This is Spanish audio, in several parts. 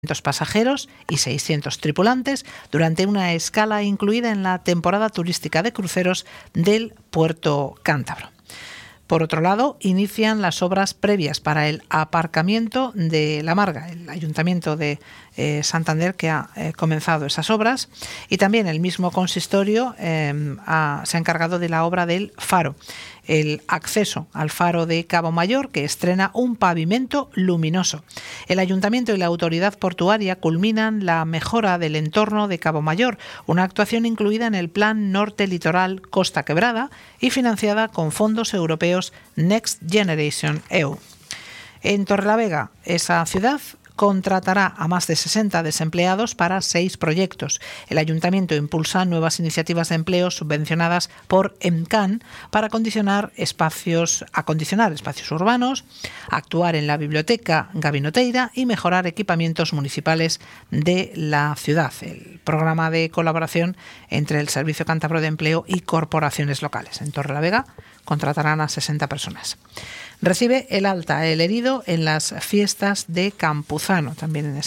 pasajeros y 600 tripulantes durante una escala incluida en la temporada turística de cruceros del puerto cántabro. Por otro lado, inician las obras previas para el aparcamiento de La Marga, el Ayuntamiento de Santander que ha comenzado esas obras, y también el mismo consistorio se ha encargado de la obra del faro, el acceso al faro de Cabo Mayor, que estrena un pavimento luminoso. El Ayuntamiento y la Autoridad Portuaria culminan la mejora del entorno de Cabo Mayor, una actuación incluida en el Plan Norte Litoral Costa Quebrada y financiada con fondos europeos Next Generation EU. En Torrelavega, esa ciudad contratará a más de 60 desempleados para 6 proyectos. El Ayuntamiento impulsa nuevas iniciativas de empleo subvencionadas por EMCAN para acondicionar espacios urbanos, actuar en la biblioteca Gabinoteira y mejorar equipamientos municipales de la ciudad. El programa de colaboración entre el Servicio Cántabro de Empleo y corporaciones locales. En Torrelavega contratarán a 60 personas. Recibe el alta el herido en las fiestas de Campuzano, también en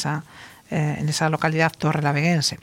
esa localidad torrelaveguense.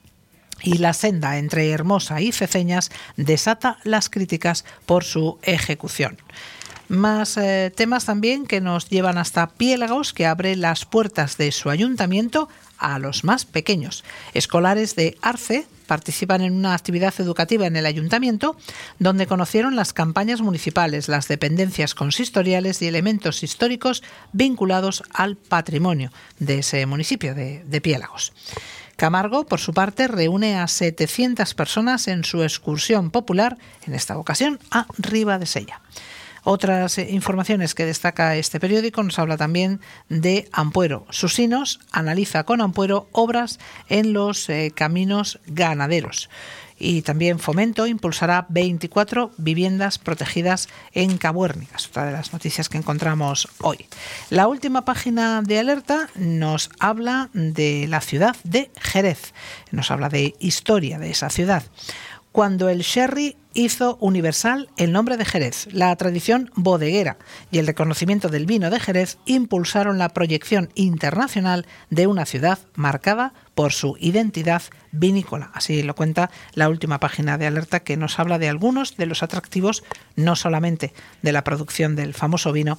Y la senda entre Hermosa y Ceceñas desata las críticas por su ejecución. Más temas también que nos llevan hasta Piélagos, que abre las puertas de su ayuntamiento a los más pequeños. Escolares de Arce participan en una actividad educativa en el ayuntamiento donde conocieron las campañas municipales, las dependencias consistoriales y elementos históricos vinculados al patrimonio de ese municipio de Piélagos. Camargo, por su parte, reúne a 700 personas en su excursión popular, en esta ocasión a Ribadesella. Otras informaciones que destaca este periódico nos habla también de Ampuero. Susinos analiza con Ampuero obras en los caminos ganaderos. Y también Fomento impulsará 24 viviendas protegidas en Cabuérnigas, otra de las noticias que encontramos hoy. La última página de Alerta nos habla de la ciudad de Jerez, nos habla de historia de esa ciudad. Cuando el sherry hizo universal el nombre de Jerez, la tradición bodeguera y el reconocimiento del vino de Jerez impulsaron la proyección internacional de una ciudad marcada por su identidad vinícola. Así lo cuenta la última página de Alerta, que nos habla de algunos de los atractivos, no solamente de la producción del famoso vino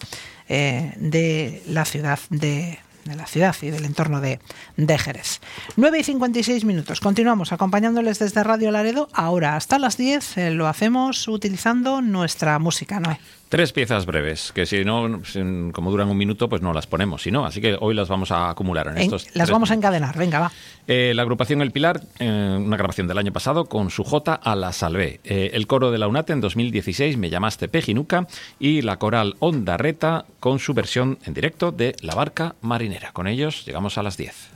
de la ciudad y del entorno de Jerez. 9:56. Continuamos acompañándoles desde Radio Laredo. Ahora hasta las 10 lo hacemos utilizando nuestra música, ¿no? 3 piezas breves, que si no, como duran un minuto, pues no las ponemos, si no. Así que hoy las vamos a acumular en estos. Las vamos a encadenar, venga, va. La agrupación El Pilar, una grabación del año pasado con su Jota a la Salvé. El coro de la UNAT en 2016, Me llamaste Pejinuca, y la coral Onda Reta con su versión en directo de La Barca Marinera. Con ellos llegamos a las 10.